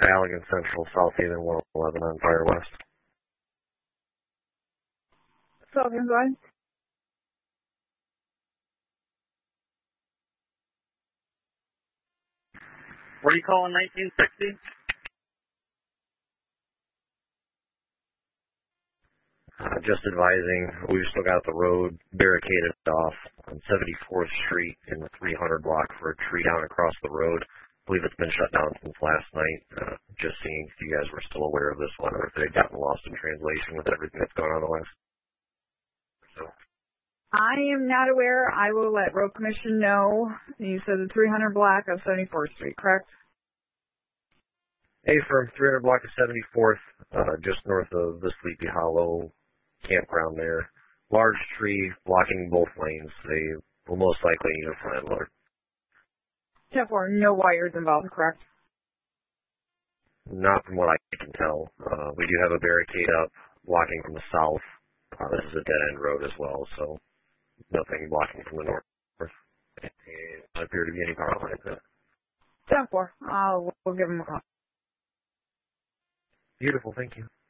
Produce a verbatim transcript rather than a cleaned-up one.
Allegan Central, South Haven, one eleven on Fire West. Southern Line. What are you calling nineteen sixty? Uh, just advising, we've still got the road barricaded off on seventy-fourth Street in the three hundred block for a tree down across the road. I believe it's been shut down since last night. Uh, just seeing if you guys were still aware of this one or if they'd gotten lost in translation with everything that's going on the last. So. I am not aware. I will let Road Commission know. You said the three hundred block of seventy-fourth Street, correct? Hey, from three hundred block of seventy-fourth, uh, just north of the Sleepy Hollow campground there. Large tree blocking both lanes. They will most likely need a front loader. ten four, no wires involved, correct? Not from what I can tell. Uh, we do have a barricade up blocking from the south. Uh, this is a dead-end road as well, so nothing blocking from the north. There doesn't appear to be any power lines there. ten four, uh, we'll give them a call. Beautiful, thank you.